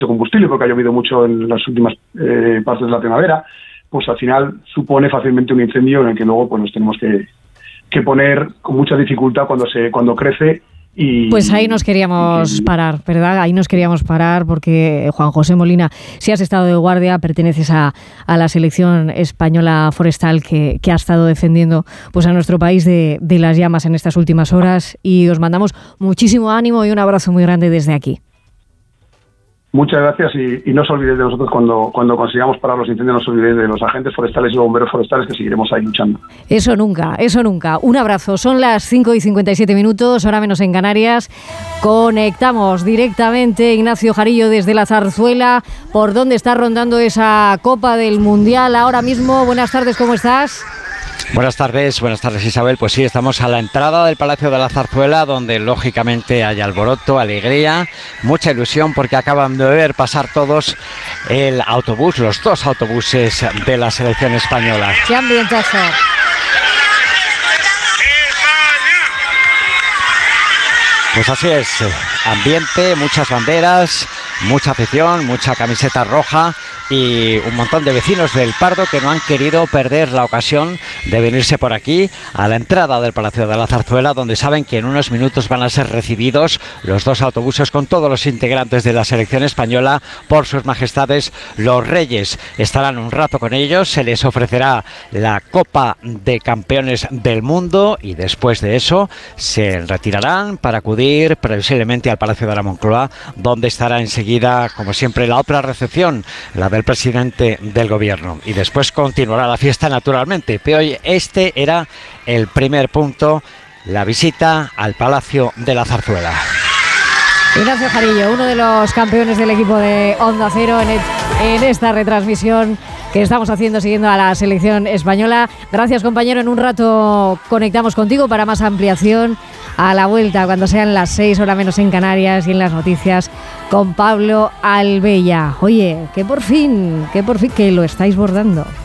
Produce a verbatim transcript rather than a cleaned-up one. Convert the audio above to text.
combustible porque ha llovido mucho en las últimas eh, partes de la primavera, pues al final supone fácilmente un incendio en el que luego pues nos tenemos que, que poner con mucha dificultad cuando se cuando crece. Y, pues ahí nos queríamos y, parar, ¿verdad? Ahí nos queríamos parar porque, Juan José Molina, si has estado de guardia, perteneces a, a la selección española forestal que, que ha estado defendiendo pues a nuestro país de, de las llamas en estas últimas horas, y os mandamos muchísimo ánimo y un abrazo muy grande desde aquí. Muchas gracias y, y no os olvidéis de nosotros cuando, cuando consigamos parar los incendios, no os olvidéis de los agentes forestales y bomberos forestales, que seguiremos ahí luchando. Eso nunca, eso nunca. Un abrazo. Son las cinco y cincuenta y siete minutos, hora menos en Canarias. Conectamos directamente, Ignacio Jarillo, desde la Zarzuela, por donde está rondando esa Copa del Mundial ahora mismo. Buenas tardes, ¿cómo estás? Buenas tardes, buenas tardes Isabel. Pues sí, estamos a la entrada del Palacio de la Zarzuela, donde lógicamente hay alboroto, alegría, mucha ilusión, porque acaban de ver pasar todos el autobús, los dos autobuses de la selección española. ¡Qué ambientazo! Pues así es, ambiente, muchas banderas, mucha afición, mucha camiseta roja y un montón de vecinos del Pardo que no han querido perder la ocasión de venirse por aquí a la entrada del Palacio de la Zarzuela, donde saben que en unos minutos van a ser recibidos los dos autobuses con todos los integrantes de la selección española por sus majestades los reyes. Estarán un rato con ellos, se les ofrecerá la Copa de Campeones del Mundo y después de eso se retirarán para acudir previsiblemente al Palacio de la Moncloa, donde estará enseguida, como siempre, la otra recepción, la del presidente del gobierno, y después continuará la fiesta naturalmente. Pero hoy este era el primer punto, la visita al Palacio de la Zarzuela. Ignacio Jarillo, uno de los campeones del equipo de Onda Cero en, el, en esta retransmisión que estamos haciendo siguiendo a la selección española. Gracias, compañero. En un rato conectamos contigo para más ampliación a la vuelta, cuando sean las seis, hora menos en Canarias, y en las noticias con Pablo Albella. Oye, que por fin, que por fin, que lo estáis bordando.